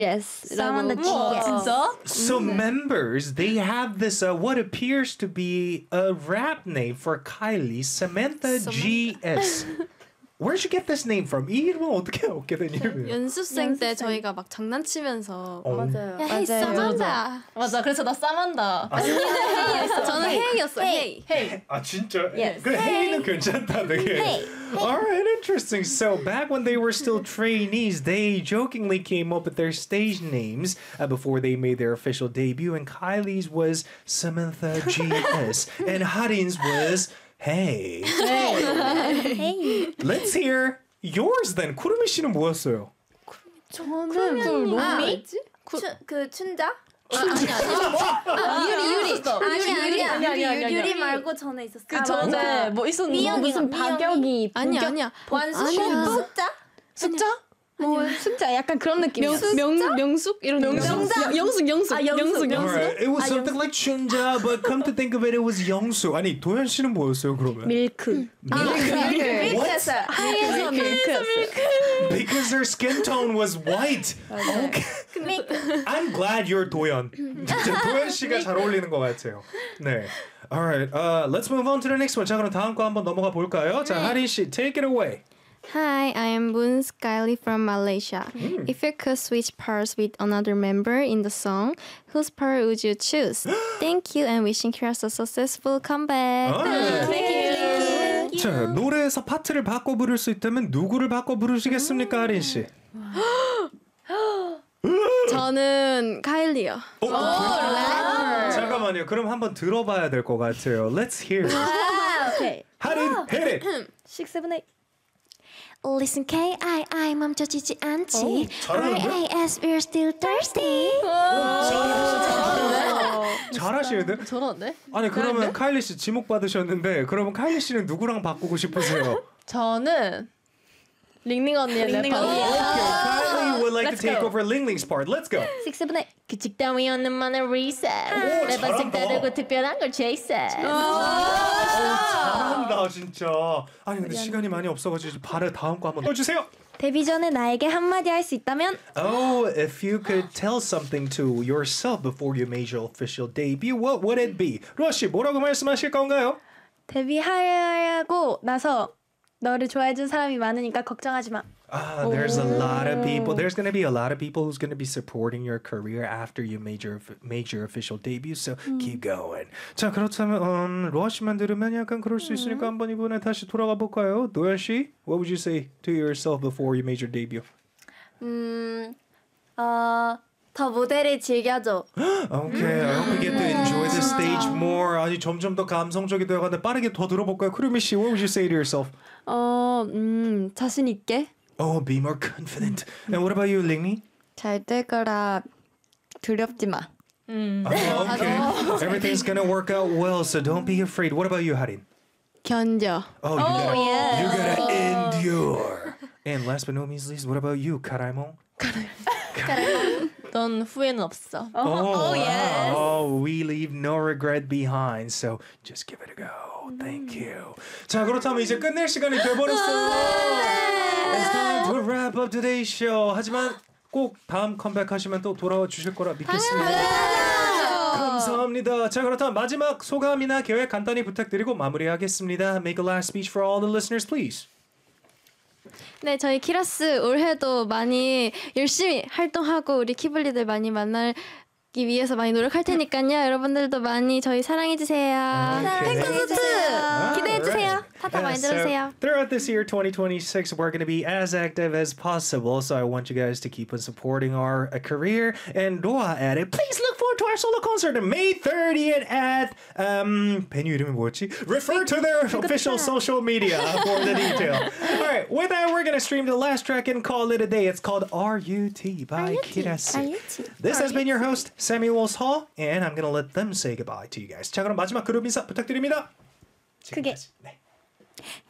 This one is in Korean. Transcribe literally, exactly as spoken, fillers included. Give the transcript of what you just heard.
Yes. Summon the G S. 진짜? So members, they have this uh, what appears to be a rap name for Kylie, Samantha G S. Where'd you get this name from? 이 이름은 어떻게 얻게 된 이름이에요? 연습생 때 저희가 막 장난치면서 어. 맞아요. 야, 헤이 사만다. 맞아. 그래서 나 싸만다. 저는 헤이였어요. 헤이. 헤이. 아 진짜? Yes. 그 헤이는 괜찮다 되게. Alright, interesting. So back when they were still trainees, they jokingly came up with their stage names uh, before they made their official debut, and Kylie's was Samantha G S, and Harin's was Hey. Hey. Let's hear yours then. 쿠르미 씨는 뭐였어요? 저는 아, 로미? 그, 그 춘자? 유리 유리. 아니 아니, 아니 아니, 아니 아니, 아니. 유리 말고 전에 있었어. 그 전에 뭐 있었는데 미영이, 무슨 미영이. 박영이 아니야 아니야. 완숙 아니야. 숫자? 숫자? 뭐 숫자 약간 그런 느낌이야. 명, 명, 명숙 이런 명숙 영숙 영숙 아, 영숙, 영숙. Alright, it was 아, something like 춘자, but come to think of it, it was 영수. 아니 도현 씨는 뭐였어요 그러면? 밀크. 밀크였어요. 하얘서 밀크였어요. Because their skin tone was white. Okay. I'm glad you're 도현. 진짜 도현 씨가 잘 어울리는 것 같아요. 네. Alright, uh, let's move on to the next one. 자 그럼 다음 거 한번 넘어가 볼까요? 자 하린 씨, take it away. Hi, I am Moon Skyly from Malaysia. If you could switch parts with another member in the song, whose part would you choose? Thank you and wishing Kira a successful comeback. Alright. Thank you. 자 노래에서 파트를 바꿔 부를 수 있다면 누구를 바꿔 부르시겠습니까, 하린 씨? 저는 카일리요. 어, 어, 잠깐만요. 그럼 한번 들어봐야 될 것 같아요. Let's hear. 오케이. 하린, hit it. six, seven, eight. Listen K I I 멈춰지지 않지. 잘하는데? R A S we're still thirsty. 잘하시는데? 저런데? 아니 그러면 카일리 씨 지목 받으셨는데 그러면 카일리 씨는 누구랑 바꾸고 싶으세요? 저는 링링 언니의 랩. Okay, Kylie would like Let's to take go. over Lingling's part. Let's go. six, seven, eight. 그 직담이 없는 만의 reset. 오, 내 반씩 잘한다. 다르고 특별한 걸 chase. 잘한다 진짜. 아니 근데 시간이 많이 없어가지고 바로 다음 거 한번 넣어주세요. 데뷔 전에 나에게 한마디 할 수 있다면? Oh, if you could tell something to yourself before you made your official debut, what would it be? 로아 씨 뭐라고 말씀하실 건가요? 데뷔하고 나서 너를 좋아해준 사람이 많으니까 걱정하지 마. Ah, there's a lot of people. There's gonna be a lot of people who's gonna be supporting your career after you made your made your official debut. So keep going. 자 그렇다면 음, 로아 씨만 들으면 약간 그럴 수 있으니까 한번 이번에 다시 돌아가 볼까요? 도현 씨, what would you say to yourself before you made your debut? 음, 어, 더 무대를 즐겨줘. Okay, I hope we get to enjoy the stage more. 아니 점점 더 감성적이 되어가는데 빠르게 더 들어볼까요? 크루미 씨, what would you say to yourself? 어, 음, 자신 있게 Oh, be more confident. And what about you, Lingni? 잘 될 거라 두렵지 마. Oh, okay. Everything's gonna work out well, so don't be afraid. What about you, Harin? 견뎌. Oh, you gotta, you gotta endure. And last but not least, what about you, Karaimon? 넌 후회는 없어. Oh, yes. Oh, we leave no regret behind, so just give it a go. Thank you. 자, 그렇다면 이제 끝낼 시간이 돼버렸어요. It's time to wrap up today's show. 하지만 꼭 다음 컴백하시면 또 돌아와 주실 거라 믿겠습니다. 감사합니다. 자, 그렇다면 마지막 소감이나 계획 간단히 부탁드리고 마무리하겠습니다. Make a last speech for all the listeners, please. 네, 저희 키라스 올해도 많이 열심히 활동하고 우리 키블리들 많이 만나기 위해서 많이 노력할 테니까요. 여러분들도 많이 저희 사랑해 주세요. Okay. 콘서트 기대해 주세요. 파타 많이 so 들으세요. throughout this year, twenty twenty-six, we're going to be as active as possible. So I want you guys to keep on supporting our uh, career. And Doa added, please look forward to our solo concert on May thirtieth at um. 베뉴 이름이 뭐였지? Refer to their official social media for the detail. All right, with that, we're going to stream the last track and call it a day. It's called R U T by Kirasu. This has been your host, Samuel Hall, and I'm going to let them say goodbye to you guys. 자, 그럼 마지막 그룹 인사 부탁드립니다. 크게. 네.